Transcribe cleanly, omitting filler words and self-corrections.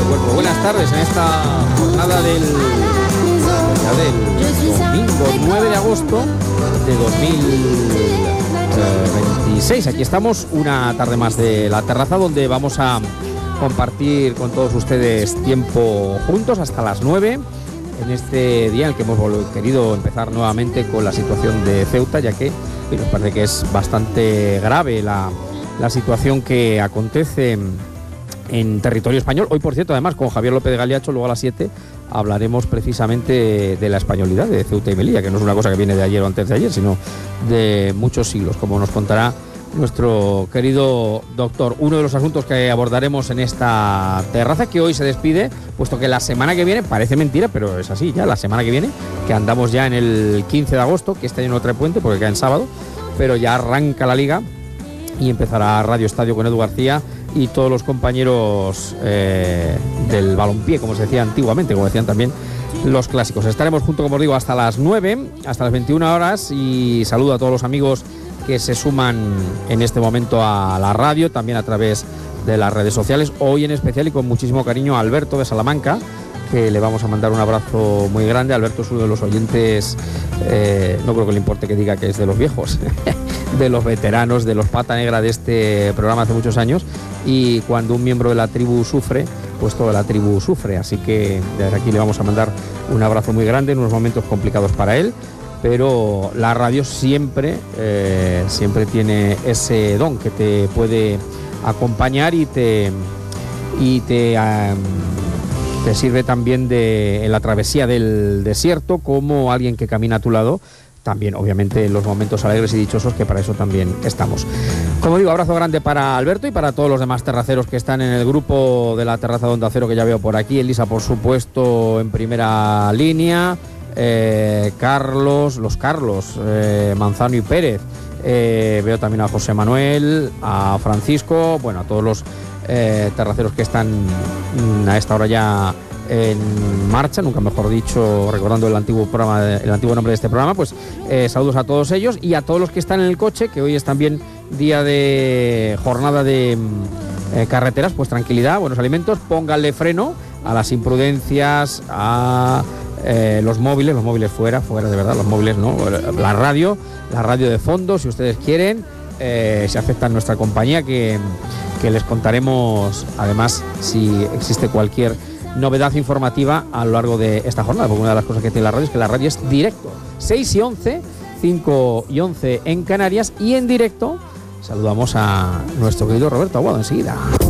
cuerpo. Buenas tardes en esta jornada del domingo 9 de agosto de 2026. Aquí estamos una tarde más de La Terraza, donde vamos a compartir con todos ustedes tiempo juntos hasta las 9, en este día en el que hemos querido empezar nuevamente con la situación de Ceuta, ya que nos parece que es bastante grave la situación que acontece en territorio español. Hoy, por cierto, además, con Javier López de Galiacho, luego a las 7, hablaremos precisamente de la españolidad de Ceuta y Melilla, que no es una cosa que viene de ayer o antes de ayer, sino de muchos siglos, como nos contará nuestro querido doctor. Uno de los asuntos que abordaremos en esta terraza, que hoy se despide, puesto que la semana que viene, parece mentira, pero es así, ya la semana que viene, que andamos ya en el 15 de agosto, que este año no trae puente porque cae en sábado, pero ya arranca la Liga y empezará Radio Estadio con Edu García y todos los compañeros del balompié, como se decía antiguamente, como decían también los clásicos. Estaremos juntos, como os digo, hasta las 9, hasta las 21 horas, y saludo a todos los amigos que se suman en este momento a la radio, también a través de las redes sociales. Hoy en especial y con muchísimo cariño a Alberto de Salamanca, que le vamos a mandar un abrazo muy grande. Alberto es uno de los oyentes, no creo que le importe que diga que es de los viejos, de los veteranos, de los pata negra de este programa hace muchos años, y cuando un miembro de la tribu sufre, pues toda la tribu sufre, así que desde aquí le vamos a mandar un abrazo muy grande en unos momentos complicados para él, pero la radio siempre tiene ese don que te puede acompañar y te sirve también en la travesía del desierto, como alguien que camina a tu lado, también obviamente en los momentos alegres y dichosos, que para eso también estamos. Como digo, abrazo grande para Alberto y para todos los demás terraceros que están en el grupo de La Terraza de Onda Cero, que ya veo por aquí. Elisa, por supuesto, en primera línea, Carlos, Manzano y Pérez, veo también a José Manuel, a Francisco, bueno, a todos los terraceros que están a esta hora ya en marcha, nunca mejor dicho, recordando el antiguo nombre de este programa. Pues saludos a todos ellos y a todos los que están en el coche, que hoy es también día de jornada de carreteras. Pues tranquilidad, buenos alimentos, pónganle freno a las imprudencias, a los móviles fuera de verdad, los móviles no, la radio de fondo, si ustedes quieren, se acepta nuestra compañía, que les contaremos además si existe cualquier novedad informativa a lo largo de esta jornada, porque una de las cosas que tiene la radio es que la radio es directo, 6 y 11, 5 y 11 en Canarias, y en directo saludamos a nuestro querido Roberto Aguado enseguida.